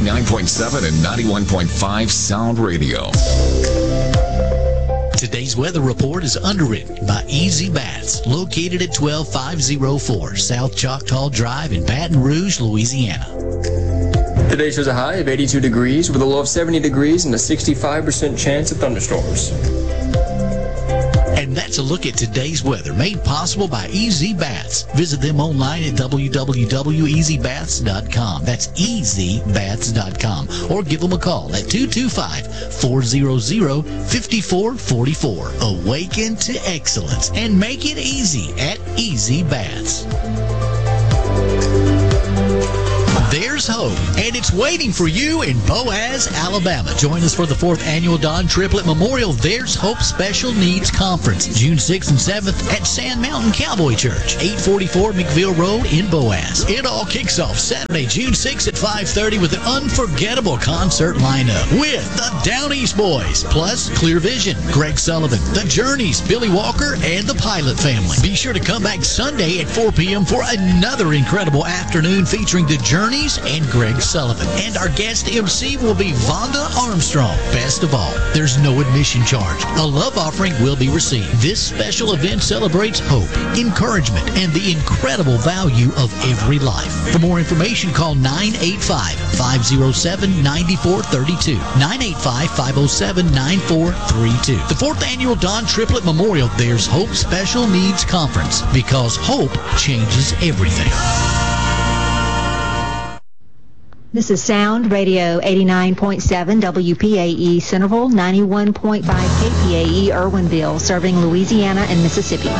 89.7 and 91.5 Sound Radio. Today's weather report is underwritten by Easy Bats, located at 12504 South Choctaw Drive in Baton Rouge, Louisiana. Today shows a high of 82 degrees with a low of 70 degrees and a 65% chance of thunderstorms. And that's a look at today's weather, made possible by Easy Bats. Visit them online at www.easybats.com. That's easybats.com. Or give them a call at 225-400-5444. Awaken to excellence and make it easy at Easy Bats. There's hope, and it's waiting for you in Boaz, Alabama. Join us for the 4th Annual Don Triplett Memorial There's Hope Special Needs Conference, June 6th and 7th at Sand Mountain Cowboy Church, 844 McVille Road in Boaz. It all kicks off Saturday, June 6th at 5:30 with an unforgettable concert lineup with the Down East Boys, plus Clear Vision, Greg Sullivan, The Journeys, Billy Walker, and the Pilot Family. Be sure to come back Sunday at 4 p.m. for another incredible afternoon featuring The Journeys and Greg Sullivan. And our guest MC will be Vonda Armstrong. Best of all, there's no admission charge. A love offering will be received. This special event celebrates hope, encouragement, and the incredible value of every life. For more information, call 985-507-9432. 985-507-9432. The 4th Annual Don Triplett Memorial There's Hope Special Needs Conference, because hope changes everything. This is Sound Radio 89.7 WPAE Centerville, 91.5 KPAE Irwinville, serving Louisiana and Mississippi.